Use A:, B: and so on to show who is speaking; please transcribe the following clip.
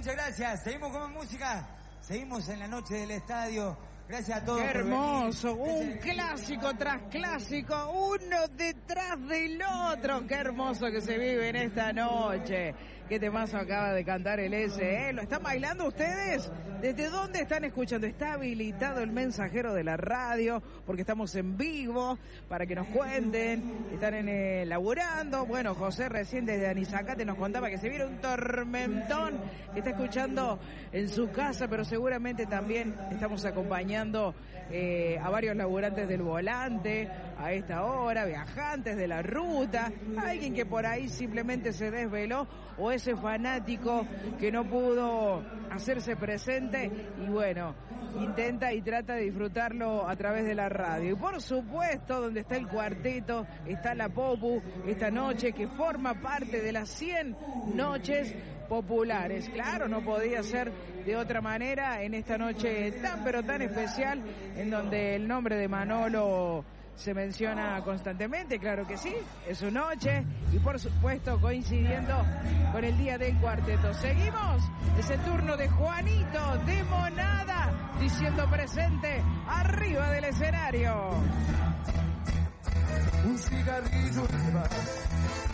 A: muchas gracias. Seguimos con música. Seguimos en la noche del estadio. Gracias a todos.
B: Qué hermoso,
A: por
B: un clásico tras clásico, uno detrás del otro. Qué hermoso que se vive en esta noche. Qué temazo acaba de cantar el S, ¿eh? ¿Lo están bailando ustedes? ¿Desde dónde están escuchando? Está habilitado el mensajero de la radio, porque estamos en vivo, para que nos cuenten. Están laburando. Bueno, José recién desde Anizacate nos contaba que se viene un tormentón, que está escuchando en su casa, pero seguramente también estamos acompañando a varios laburantes del volante a esta hora, viajantes de la ruta, alguien que por ahí simplemente se desveló, o ese fanático que no pudo hacerse presente y bueno, intenta y trata de disfrutarlo a través de la radio. Y por supuesto, donde está el cuarteto, está la Popu esta noche, que forma parte de las 100 noches populares. Claro, no podía ser de otra manera en esta noche tan pero tan especial, en donde el nombre de Manolo se menciona constantemente. Claro que sí, es su noche, y por supuesto coincidiendo con el día del cuarteto. Seguimos, es el turno de Juanito de Monada, diciendo presente arriba del escenario.
C: Un cigarrillo